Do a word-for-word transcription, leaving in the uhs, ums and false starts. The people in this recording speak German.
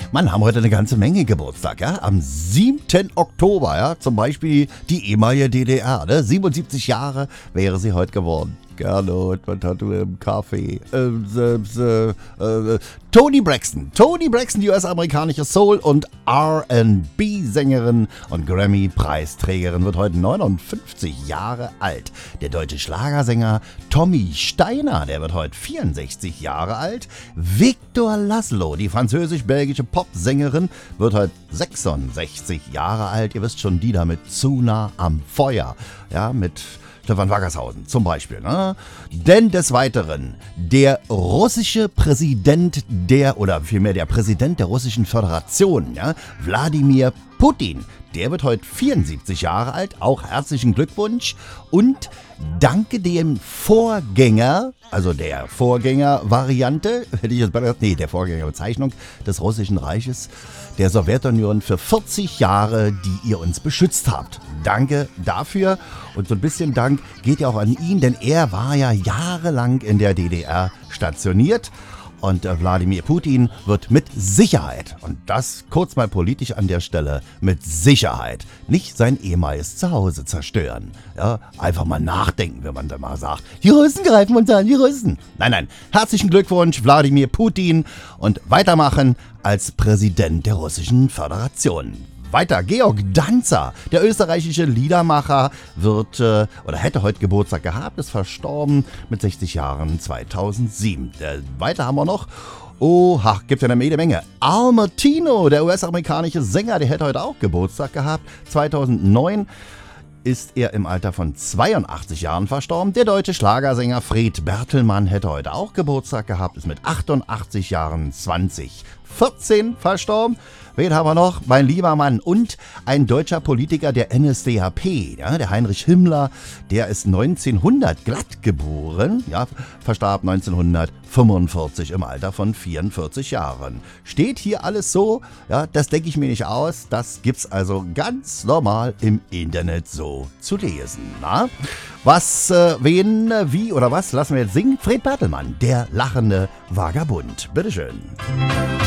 Mann, haben heute eine ganze Menge Geburtstag, ja? Am siebten Oktober, ja? Zum Beispiel die ehemalige D D R, ne? siebenundsiebzig Jahre wäre sie heute geworden. Gernot, was hat du im Kaffee? Ähm, äh, äh, äh, Toni Braxton. Toni Braxton, die U S-amerikanische Soul- und R and B-Sängerin und Grammy-Preisträgerin, wird heute neunundfünfzig Jahre alt. Der deutsche Schlagersänger Tommy Steiner, der wird heute vierundsechzig Jahre alt. Victor Laszlo, die französisch-belgische Popsängerin, wird heute sechsundsechzig Jahre alt. Ihr wisst schon, die da mit Zu nah am Feuer. Ja, mit Stefan Wackershausen zum Beispiel. Ne? Denn des Weiteren, der russische Präsident der, oder vielmehr der Präsident der Russischen Föderation, ja, Wladimir Putin, der wird heute vierundsiebzig Jahre alt. Auch herzlichen Glückwunsch. Und danke dem Vorgänger, also der Vorgängervariante, hätte ich jetzt besser gesagt, nee, der Vorgängerbezeichnung des Russischen Reiches, der Sowjetunion für vierzig Jahre, die ihr uns beschützt habt. Danke dafür. Und so ein bisschen Dank geht ja auch an ihn, denn er war ja jahrelang in der D D R stationiert. Und äh, Wladimir Putin wird mit Sicherheit, und das kurz mal politisch an der Stelle, mit Sicherheit nicht sein ehemaliges Zuhause zerstören. Ja, einfach mal nachdenken, wenn man da mal sagt, die Russen greifen uns an, die Russen. Nein, nein, herzlichen Glückwunsch, Wladimir Putin, und weitermachen als Präsident der Russischen Föderation. Weiter, Georg Danzer, der österreichische Liedermacher, wird äh, oder hätte heute Geburtstag gehabt, ist verstorben mit sechzig Jahren zweitausendsieben. Äh, weiter haben wir noch, oha, gibt ja eine Menge. Al Martino, der U S-amerikanische Sänger, der hätte heute auch Geburtstag gehabt. zweitausendneun ist er im Alter von zweiundachtzig Jahren verstorben. Der deutsche Schlagersänger Fred Bertelmann hätte heute auch Geburtstag gehabt, ist mit achtundachtzig Jahren zweitausendvierzehn verstorben. Wen haben wir noch? Mein lieber Mann. Und ein deutscher Politiker der N S D A P, ja, der Heinrich Himmler, der ist neunzehnhundert glatt geboren, ja, verstarb neunzehnhundertfünfundvierzig im Alter von vierundvierzig Jahren. Steht hier alles so? Ja, das denke ich mir nicht aus. Das gibt's also ganz normal im Internet so zu lesen. Na? Was, äh, wen, wie oder was lassen wir jetzt singen? Fred Bertelmann, der lachende Vagabund. Bitteschön.